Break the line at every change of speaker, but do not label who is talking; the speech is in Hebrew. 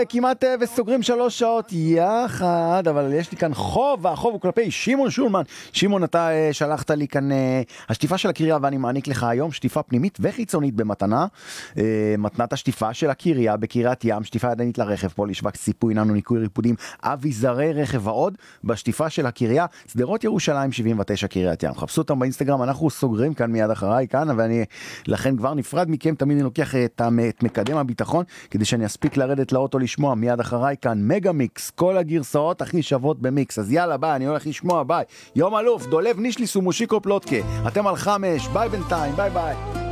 כמעט וסוגרים 3 שעות יחד, אבל יש לי כאן חוב, והחוב הוא כלפי שמעון שולמן. שמעון, אתה שלחת לי כאן השטיפה של הקריה, ואני מעניק לך היום שטיפה פנימית וחיצונית במתנה. מתנת השטיפה של הקריה בקריית ים, שטיפה ידנית לרכב, פוליש וק, סיפוי, ננו, ניקוי ריפודים, אביזרי רכב ועוד, בשטיפה של הקריה, שדרות ירושלים 79 קריית ים. חפשו אותם באינסטגרם, אנחנו סוגרים כאן מיד אחריי כאן, ואני לכן כבר נפרד מכם, תמיד אני לוקח את מקדם הביטחון, כדי שאני אספיק לרדת לאוטו לשמוע מיד אחריי כאן מגה מיקס, כל הגרסאות הכי שוות במיקס. אז יאללה ביי, אני הולך לשמוע, ביי. יום אלוף, דולב נישליס ומושיקו פלוטקה, אתם על 5, ביי בינתיים, ביי ביי.